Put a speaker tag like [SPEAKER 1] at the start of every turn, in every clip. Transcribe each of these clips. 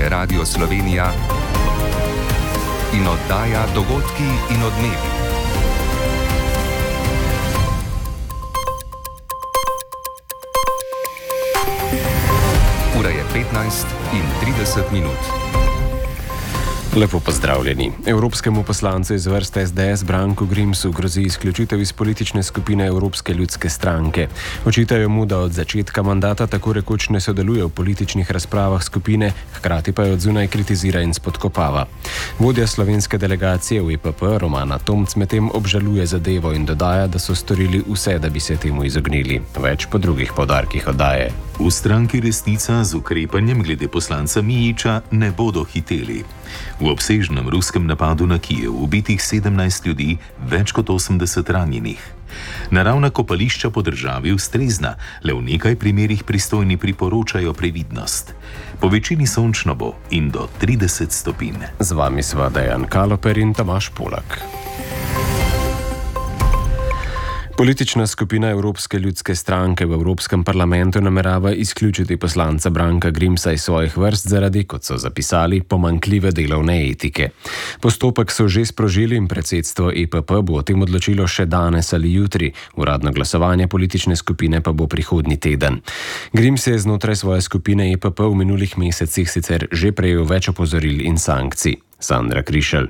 [SPEAKER 1] je Radio Slovenija in oddaja Dogodki in odmevi. Ura je 15:30.
[SPEAKER 2] Lepo pozdravljeni. Evropskemu poslancu iz vrste SDS Branku Grimsu grozi izključitev iz politične skupine Evropske ljudske stranke. Očitajo mu, da od začetka mandata tako rekoč ne sodeluje v političnih razpravah skupine, hkrati pa jo od zunaj kritizira in spodkopava. Vodja slovenske delegacije v EPP Romana Tomc medtem obžaluje zadevo in dodaja, da so storili vse, da bi se temu izognili. Več po drugih poudarkih oddaje.
[SPEAKER 3] V stranki Resnica z ukrepanjem glede poslanca Mijića ne bodo hiteli. V obsežnem ruskem napadu na Kijev ubitih 17 ljudi, več kot 80 ranjenih. Naravna kopališča po državi ustrezna, le v nekaj primerih pristojni priporočajo previdnost. Po večini sončno bo in do 30 stopinj.
[SPEAKER 2] Z vami sva Dejan Kaloper in Tomaž Polak. Politična skupina Evropske ljudske stranke v Evropskem parlamentu namerava izključiti poslanca Branka Grimsa iz svojih vrst zaradi, kot so zapisali, pomanjkljive delovne etike. Postopek so že sprožili in predsedstvo EPP bo o tem odločilo še danes ali jutri. Uradno glasovanje politične skupine pa bo prihodnji teden. Grims je znotraj svoje skupine EPP v minulih mesecih sicer že prejel več opozoril in sankcij. Sandra Krišelj.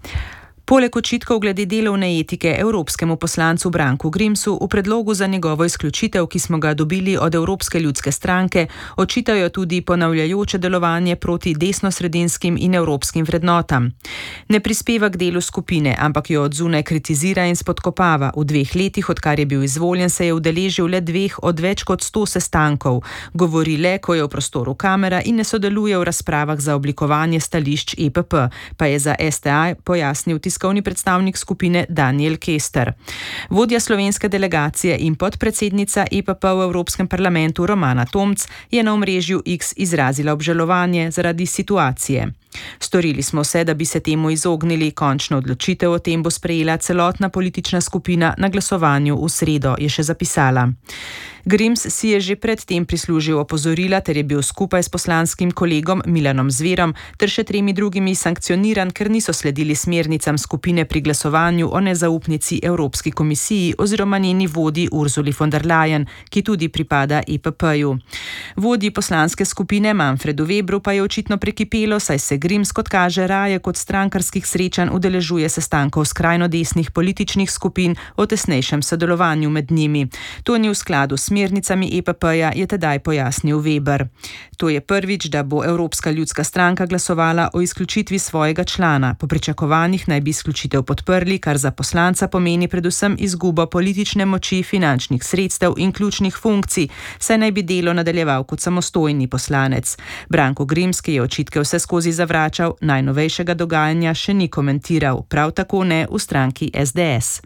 [SPEAKER 4] Poleg očitkov glede delovne etike evropskemu poslancu Branku Grimsu v predlogu za njegovo izključitev, ki smo ga dobili od Evropske ljudske stranke, očitajo tudi ponavljajoče delovanje proti desnosredinskim in evropskim vrednotam. Ne prispeva k delu skupine, ampak jo od zunaj kritizira in spodkopava. V 2 letih, odkar je bil izvoljen, se je udeležil le 2 od več kot 100 sestankov. Govori le, ko je v prostoru kamera in ne sodeluje v razpravah za oblikovanje stališč EPP, pa je za STA pojasnil tiskovni predstavnik skupine Daniel Kester. Vodja slovenske delegacije in podpredsednica EPP v Evropskem parlamentu Romana Tomc je na omrežju X izrazila obžalovanje zaradi situacije. Storili smo vse, da bi se temu izognili. Končno odločitev o tem bo sprejela celotna politična skupina na glasovanju v sredo, je še zapisala. Grims si je že predtem prislužil opozorila ter je bil skupaj s poslanskim kolegom Milanom Zverom ter še 3 drugimi sankcioniran, ker niso sledili smernicam skupine pri glasovanju o nezaupnici Evropski komisiji oziroma njeni vodji Ursuli von der Leyen, ki tudi pripada EPP-ju. Vodji poslanske skupine Manfredu Webru pa je očitno prekipelo, saj se Grims, kot kaže, raje kot strankarskih srečanj udeležuje sestankov skrajno desnih političnih skupin o tesnejšem sodelovanju med njimi. To ni v skladu s smernicami EPP-ja, je tedaj pojasnil Weber. To je prvič, da bo Evropska ljudska stranka glasovala o izključitvi svojega člana. Po pričakovanjih naj bi izključitev podprli, kar za poslanca pomeni predvsem izgubo politične moči, finančnih sredstev in ključnih funkcij, saj naj bi delo nadaljeval kot samostojni poslanec. Branko Grims, ki je očitke vse skozi zavračal, najnovejšega dogajanja še ni komentiral, prav tako ne v stranki SDS.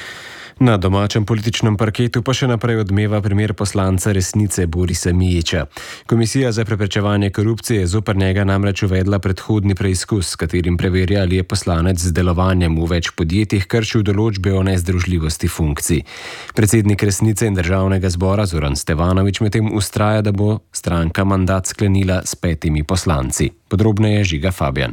[SPEAKER 2] Na domačem političnem parketu pa še naprej odmeva primer poslanca Resnice Borisa Mijića. Komisija za preprečevanje korupcije je zoper njega namreč uvedla predhodni preizkus, s katerim preverja, ali je poslanec z delovanjem v več podjetjih kršil določbe o nezdružljivosti funkcij. Predsednik Resnice in Državnega zbora Zoran Stevanović medtem vztraja, da bo stranka mandat sklenila s 5 poslanci. Podrobneje Žiga Fabjan.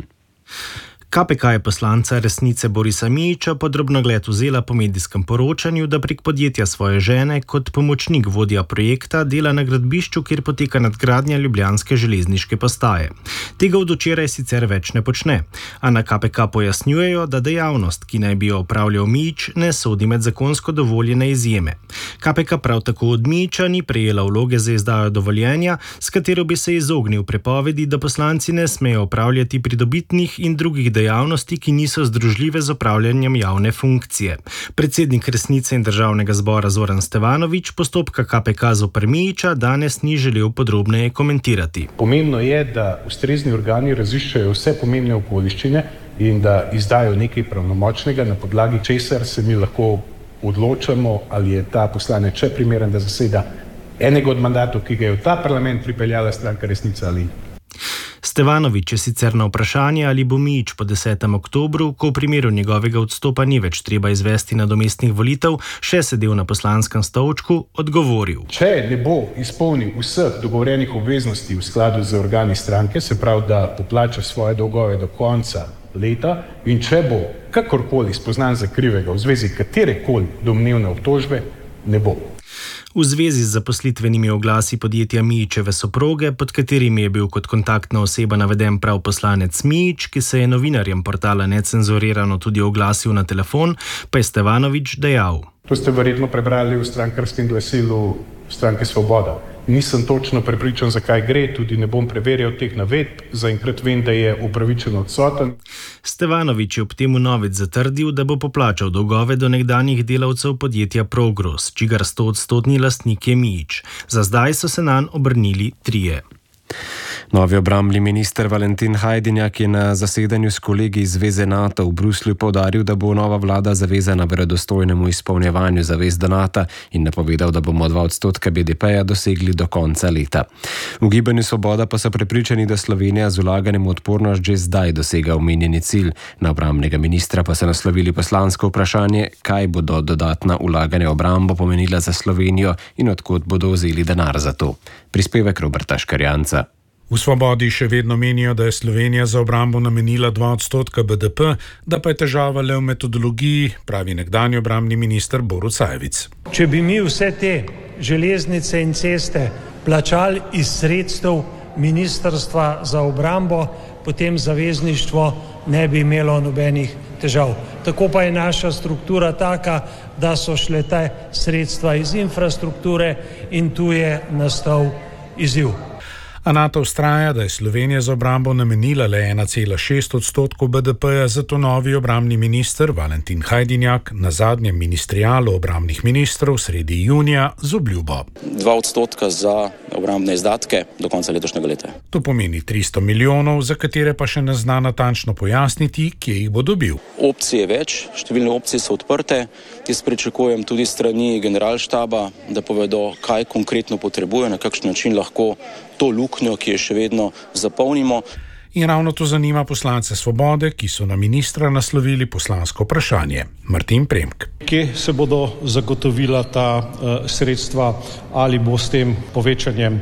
[SPEAKER 5] KPK je poslanca Resnice Borisa Mijića pod drobnogled vzela po medijskem poročanju, da prek podjetja svoje žene kot pomočnik vodja projekta dela na gradbišču, kjer poteka nadgradnja ljubljanske železniške postaje. Tega od včeraj sicer več ne počne, a na KPK pojasnjujejo, da dejavnost, ki naj bi jo opravljal Mijić, ne sodi med zakonsko dovoljene izjeme. KPK prav tako od Mijića ni prejela vloge za izdajo dovoljenja, s katero bi se izognil prepovedi, da poslanci ne smejo opravljati pridobitnih in drugih dejavnosti, ki niso združljive z opravljanjem javne funkcije. Predsednik Resnice in Državnega zbora Zoran Stevanović postopka KPK zoper Mijića danes ni želel podrobneje komentirati.
[SPEAKER 6] Pomembno je, da ustrezni organi raziščejo vse pomembne okoliščine in da izdajo nekaj pravnomočnega, na podlagi česar se mi lahko odločamo, ali je ta poslanec še primeren, da zaseda enega od mandatov, ki ga je v ta parlament pripeljala stranka Resnica ali.
[SPEAKER 5] Stevanović je sicer na vprašanje, ali bo Mijić po 10. oktobru, ko v primeru njegovega odstopa ni več treba izvesti nadomestnih volitev, še sedel na poslanskem stolčku, odgovoril.
[SPEAKER 6] Če ne bo izpolnil vseh dogovorjenih obveznosti v skladu z organi stranke, se pravi, da poplača svoje dolgove do konca leta, in če bo kakorkoli spoznan za krivega v zvezi katerekoli domnevne obtožbe, ne bo.
[SPEAKER 5] V zvezi z zaposlitvenimi oglasi podjetja Mijićeve soproge, pod katerimi je bil kot kontaktna oseba naveden prav poslanec Mijić, ki se je novinarjem portala Necenzurirano tudi oglasil na telefon, pa je Stevanović dejal.
[SPEAKER 6] To ste verjetno prebrali v strankarskem glasilu Stranke Svoboda. Nisem točno prepričan, zakaj gre, tudi ne bom preverjal teh navedb, zaenkrat vem, da je upravičeno odsoten.
[SPEAKER 5] Stevanović je ob tem vnovič zatrdil, da bo poplačal dolgove do nekdanjih delavcev podjetja Progros, čigar 100% lastnik je Mijić. Za zdaj so se nanj obrnili 3.
[SPEAKER 2] Novi obrambni minister Valentin Hajdinjak je na zasedanju s kolegi iz Zveze NATO v Bruslju poudaril, da bo nova vlada zavezana verodostojnemu izpolnjevanju zavez do NATO in napovedal, da bomo 2% BDP-ja dosegli do konca leta. V Gibanju Svoboda pa so prepričani, da Slovenija z vlaganjem v odpornost že zdaj dosega omenjeni cilj. Na obrambnega ministra pa so naslovili poslansko vprašanje, kaj bodo dodatna vlaganja v obrambo pomenila za Slovenijo in od kod bodo vzeli denar za to. Prispevek Roberta Škarjanca.
[SPEAKER 7] V Svobodi še vedno menijo, da je Slovenija za obrambo namenila 2% BDP, da pa je težava le v metodologiji, pravi nekdanji obrambni minister Borut Sajovic.
[SPEAKER 8] Če bi mi vse te železnice in ceste plačali iz sredstev Ministrstva za obrambo, potem zavezništvo ne bi imelo nobenih težav. Tako pa je naša struktura taka, da so šle te sredstva iz infrastrukture in tu je nastal izziv.
[SPEAKER 7] A NATO vztraja, da je Slovenija za obrambo namenila le 1,6% BDP-ja, zato novi obrambni minister Valentin Hajdinjak na zadnjem ministrialu obrambnih ministrov sredi junija z obljubo.
[SPEAKER 9] 2% za obrambne izdatke do konca letošnjega leta.
[SPEAKER 7] To pomeni 300 milijonov, za katere pa še ne zna natančno pojasniti, kje jih bo dobil.
[SPEAKER 9] Opcije je več, številne opcije so odprte. Jaz pričakujem tudi strani generalštaba, da povedo, kaj konkretno potrebuje, na kakšen način lahko to luknjo, ki je še vedno zapolnimo.
[SPEAKER 7] In ravno to zanima poslance Svobode, ki so na ministra naslovili poslansko vprašanje. Martin Premk.
[SPEAKER 10] Kje se bodo zagotovila ta sredstva, ali bo s tem povečanjem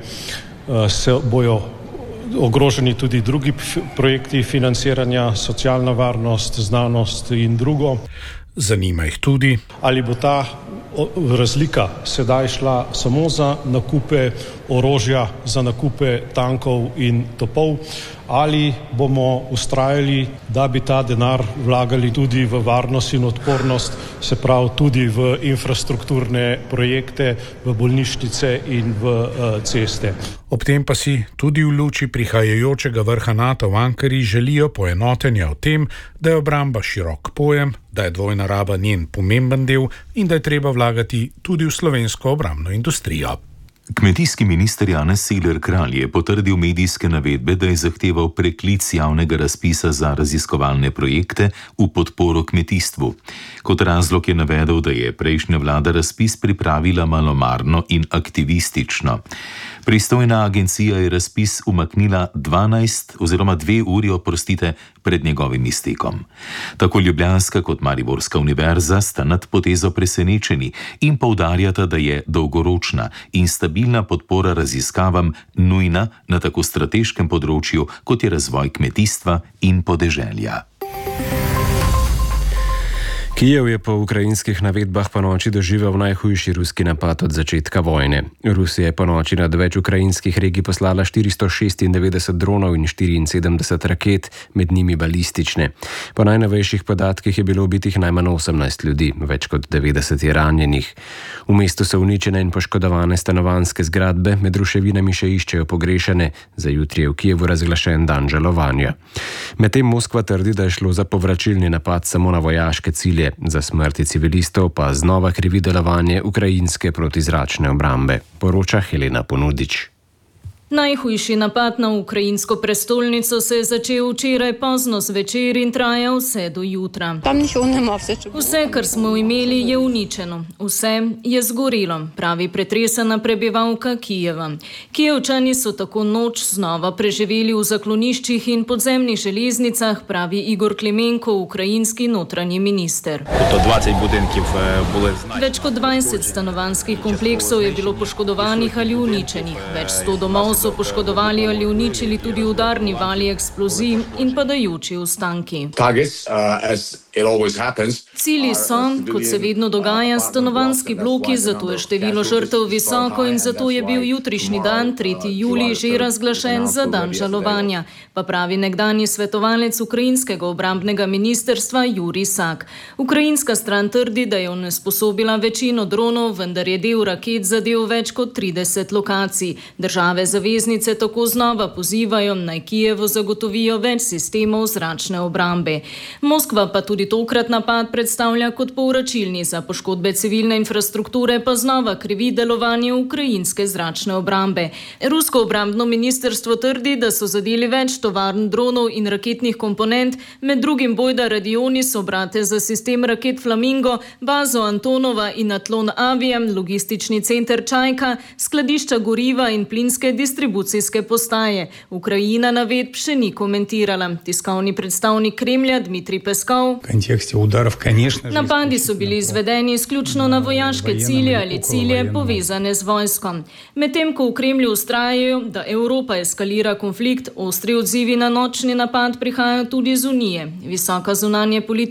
[SPEAKER 10] se bojo ogroženi tudi drugi projekti financiranja, socialna varnost, znanost in drugo.
[SPEAKER 7] Zanima jih tudi,
[SPEAKER 10] ali bo ta razlika sedaj šla samo za nakupe orožja, za nakupe tankov in topov, ali bomo vztrajali, da bi ta denar vlagali tudi v varnost in odpornost, se pravi tudi v infrastrukturne projekte, v bolnišnice in v ceste.
[SPEAKER 7] Ob tem pa si tudi v luči prihajajočega vrha NATO v Ankari želijo poenotenja o tem, da je obramba širok pojem, da je dvojna raba njen pomemben del in da je treba vlagati tudi v slovensko obrambno industrijo.
[SPEAKER 3] Kmetijski minister Janez Cigler Kralj je potrdil medijske navedbe, da je zahteval preklic javnega razpisa za raziskovalne projekte v podporo kmetijstvu. Kot razlog je navedel, da je prejšnja vlada razpis pripravila malomarno in aktivistično. Pristojna agencija je razpis umaknila 2 uri pred njegovim iztekom. Tako ljubljanska kot mariborska univerza sta nad potezo presenečeni in poudarjata, da je dolgoročna in stabilna podpora raziskavam nujna na tako strateškem področju, kot je razvoj kmetijstva in podeželja.
[SPEAKER 2] Kijev je po ukrajinskih navedbah ponoči doživel najhujši ruski napad od začetka vojne. Rusija je ponoči nad več ukrajinskih regij poslala 496 dronov in 74 raket, med njimi balistične. Po najnovejših podatkih je bilo ubitih najmanj 18 ljudi, več kot 90 je ranjenih. V mestu so uničene in poškodovane stanovanjske zgradbe, med ruševinami še iščejo pogrešane, za jutri je v Kijevu razglašen dan žalovanja. Medtem Moskva trdi, da je šlo za povračilni napad samo na vojaške cilje, za smrti civilistov pa znova krivi delovanje ukrajinske protizračne obrambe, poroča Helena Ponudič.
[SPEAKER 11] Najhujši napad na ukrajinsko prestolnico se je začel včeraj pozno zvečer in trajal vse do jutra. Vse, kar smo imeli, je uničeno. Vse je zgorelo, pravi pretresena prebivalka Kijeva. Kijevčani so tako noč znova preživeli v zakloniščih in podzemnih železnicah, pravi Igor Klimenko, ukrajinski notranji minister. Več kot 20 stanovanjskih kompleksov je bilo poškodovanih ali uničenih. Več 100 domov so poškodovali ali uničili tudi udarni vali eksplozij in padajoči ostanki. Cilji so, kot se vedno dogaja, stanovanjski bloki, zato je število žrtev visoko in zato je bil jutrišnji dan, 3. julij, že razglašen za dan žalovanja, pa pravi nekdanji svetovalec ukrajinskega obrambnega ministrstva Jurij Sak. Ukrajinska stran trdi, da je onesposobila večino dronov, vendar je del raket zadel več kot 30 lokacij. Države zaveznice tako znova pozivajo, naj Kijevu zagotovijo več sistemov zračne obrambe. Moskva pa tudi tokrat napad predstavlja kot povračilni, za poškodbe civilne infrastrukture pa znova krivi delovanje ukrajinske zračne obrambe. Rusko obrambno ministrstvo trdi, da so zadeli več tovarn dronov in raketnih komponent, med drugim bojda Radionis, obrate za sistem raket Flamingo, bazo Antonova in Atlon Avia, logistični center Čajka, skladišča goriva in plinske distribucijske postaje. Ukrajina navedb še ni komentirala. Tiskovni predstavnik Kremlja Dmitrij Peskov: napadi so bili izvedeni izključno na vojaške cilje ali cilje povezane z vojsko. Medtem ko v Kremlju vztrajajo, da Evropa eskalira konflikt, ostri odzivi na nočni napad prihajajo tudi z Unije. Visoka zunanje politika